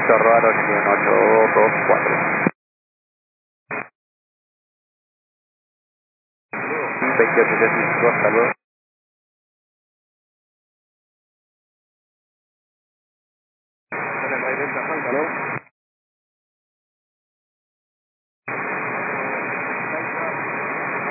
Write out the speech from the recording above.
Chorro Aaron, 824. 2875, hasta luego. Hola, Juan, ¿no?